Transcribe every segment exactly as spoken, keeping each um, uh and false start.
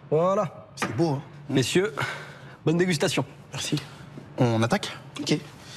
Voilà. C'est beau, hein. Messieurs, bonne dégustation. Merci. On attaque? Ok.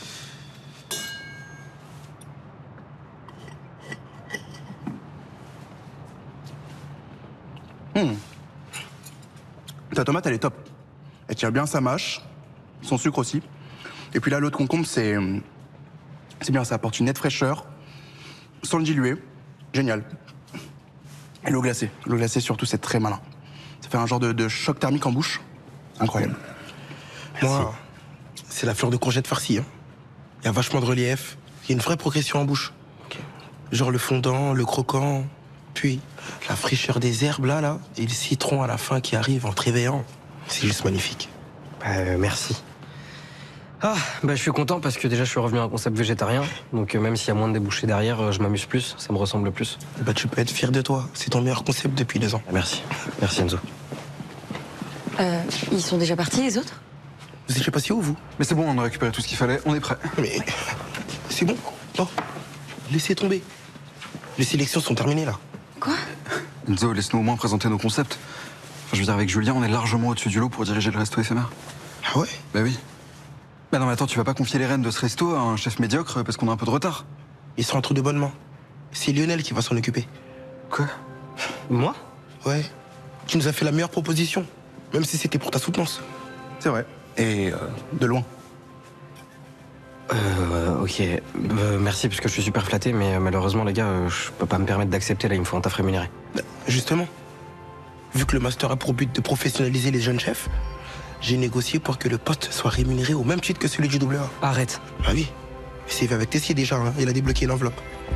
Hum. Ta tomate, elle est top. Elle tire bien sa mâche, son sucre aussi. Et puis là, l'autre concombre, c'est... C'est bien, ça apporte une nette fraîcheur, sans le diluer. Génial. Et l'eau glacée. L'eau glacée, surtout, c'est très malin. Ça fait un genre de, de choc thermique en bouche. Incroyable. Moi, c'est la fleur de courgette farcie. Hein. Il y a vachement de relief. Il y a une vraie progression en bouche. Okay. Genre le fondant, le croquant, puis la fraîcheur des herbes là, là, et le citron à la fin qui arrive en te réveillant. C'est juste magnifique. Euh, merci. Ah, bah je suis content parce que déjà je suis revenu à un concept végétarien. Donc euh, même s'il y a moins de débouchés derrière, euh, je m'amuse plus, ça me ressemble plus. Bah tu peux être fier de toi. C'est ton meilleur concept depuis deux ans. Merci. Merci Enzo. Euh, ils sont déjà partis, les autres? Vous étiez passé où, vous? Mais c'est bon, on a récupéré tout ce qu'il fallait, on est prêt. Mais c'est bon. Oh, laissez tomber. Les sélections sont terminées, là. Quoi? Enzo, laisse-nous au moins présenter nos concepts. Enfin, je veux dire, avec Julien, on est largement au-dessus du lot pour diriger le resto éphémère. Ah ouais? Bah oui. Bah non, mais attends, tu vas pas confier les rênes de ce resto à un chef médiocre parce qu'on a un peu de retard. Ils sont entre de bonnes mains. C'est Lionel qui va s'en occuper. Quoi? Moi? Ouais. Tu nous as fait la meilleure proposition, même si c'était pour ta soutenance. C'est vrai. Et euh, de loin. Euh, ok. Euh, merci parce que je suis super flatté, mais euh, malheureusement les gars, euh, je peux pas me permettre d'accepter là, il me faut un taf rémunéré. Justement, vu que le master a pour but de professionnaliser les jeunes chefs, j'ai négocié pour que le poste soit rémunéré au même titre que celui du double A. Arrête. Ah oui. C'est avec Tessier déjà, hein. Il a débloqué l'enveloppe.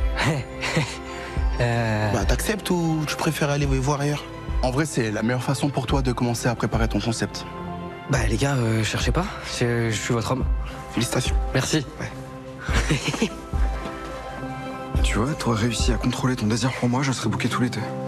euh... Bah t'acceptes ou tu préfères aller voir ailleurs? En vrai, c'est la meilleure façon pour toi de commencer à préparer ton concept. Bah les gars, euh, cherchez pas, je, je suis votre homme. Félicitations. Merci. Ouais. Tu vois, t'aurais réussi à contrôler ton désir pour moi, je serais booké tout l'été.